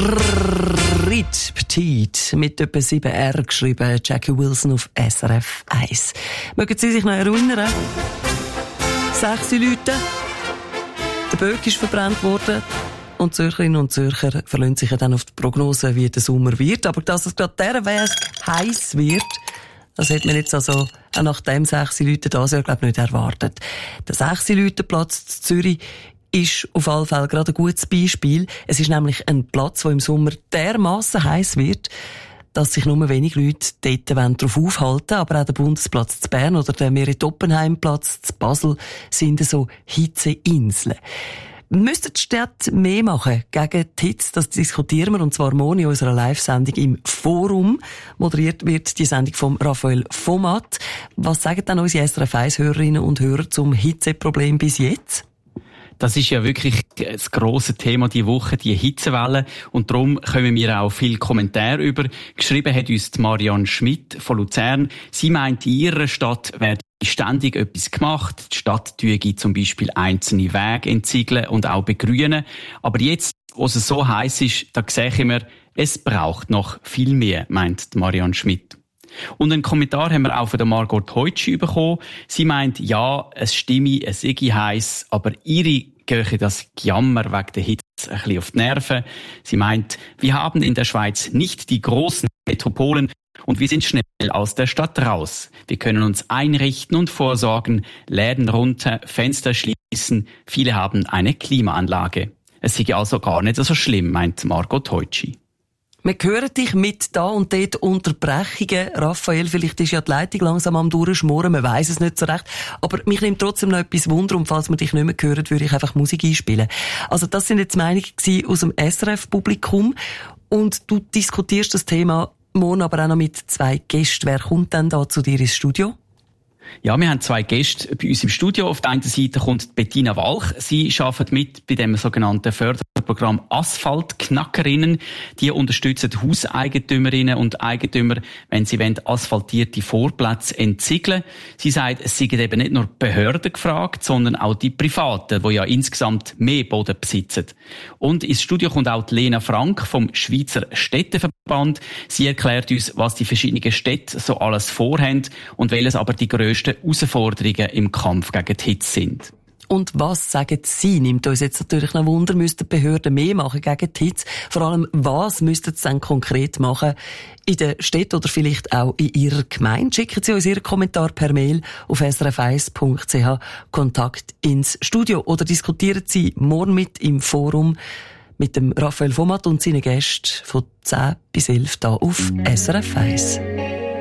Rit Petit mit etwa 7 R geschrieben, Jackie Wilson auf SRF 1. Mögen Sie sich noch erinnern? 6 Leute, der Böck ist verbrannt worden und Zürcherinnen und Zürcher verlassen sich dann auf die Prognose, wie der Sommer wird. Aber dass es gerade dieser Weg heiß wird, das hätte man jetzt also auch nach dem 6 Leute das Jahr, glaube ich, nicht erwartet. Der 6 Leute Platz in Zürich ist auf alle Fälle gerade ein gutes Beispiel. Es ist nämlich ein Platz, wo im Sommer dermassen heiß wird, dass sich nur wenig Leute dort darauf aufhalten wollen. Aber auch der Bundesplatz zu Bern oder der Merit-Oppenheim-Platz zu Basel sind so Hitzeinseln. Müssten die Städte mehr machen gegen die Hitze? Das diskutieren wir, und zwar morgen in unserer Live-Sendung im Forum. Moderiert wird die Sendung von Raphael Vomat. Was sagen denn unsere SRF 1-Hörerinnen und Hörer zum Hitzeproblem bis jetzt? Das ist ja wirklich das grosse Thema diese Woche, die Hitzewelle. Und darum kommen wir auch viele Kommentare über. Geschrieben hat uns Marianne Schmidt von Luzern. Sie meint, in ihrer Stadt werde ständig etwas gemacht. Die Stadt tue zum Beispiel einzelne Wege entsiegeln und auch begrünen. Aber jetzt, wo es so heiß ist, da sehe wir, es braucht noch viel mehr, meint Marianne Schmidt. Und einen Kommentar haben wir auch von der Margot Heutschi bekommen. Sie meint, ja, es stimme, es sei heiß, aber ihre gehe das Gejammer wegen der Hitze ein bisschen auf die Nerven. Sie meint, wir haben in der Schweiz nicht die großen Metropolen und wir sind schnell aus der Stadt raus. Wir können uns einrichten und vorsorgen, Läden runter, Fenster schließen. Viele haben eine Klimaanlage. Es sei also gar nicht so schlimm, meint Margot Heutschi. Wir hören dich mit da und dort Unterbrechungen. Raphael, vielleicht ist ja die Leitung langsam am Durchschmoren, man weiss es nicht so recht. Aber mich nimmt trotzdem noch etwas Wunder, und falls wir dich nicht mehr hören, würde ich einfach Musik einspielen. Also das sind jetzt Meinungen aus dem SRF-Publikum. Und du diskutierst das Thema morgen aber auch noch mit 2 Gästen. Wer kommt denn da zu dir ins Studio? Ja, wir haben 2 Gäste bei uns im Studio. Auf der einen Seite kommt Bettina Walch. Sie arbeitet mit bei dem sogenannten Förderprogramm Asphaltknackerinnen. Die unterstützen Hauseigentümerinnen und Eigentümer, wenn sie asphaltierte Vorplätze entsiegeln. Sie sagt, es seien eben nicht nur Behörden gefragt, sondern auch die Privaten, die ja insgesamt mehr Boden besitzen. Und ins Studio kommt auch die Lena Frank vom Schweizer Städteverband. Sie erklärt uns, was die verschiedenen Städte so alles vorhaben und welches aber die grössten Herausforderungen im Kampf gegen die Hitze sind. Und was sagen Sie? Nimmt uns jetzt natürlich noch Wunder, müssten die Behörden mehr machen gegen die Hitze? Vor allem, was müssten sie dann konkret machen in der Stadt oder vielleicht auch in Ihrer Gemeinde? Schicken Sie uns Ihren Kommentar per Mail auf srf1.ch Kontakt ins Studio oder diskutieren Sie morgen mit im Forum mit dem Raphael Vomat und seinen Gästen von 10 bis 11 hier auf SRF 1.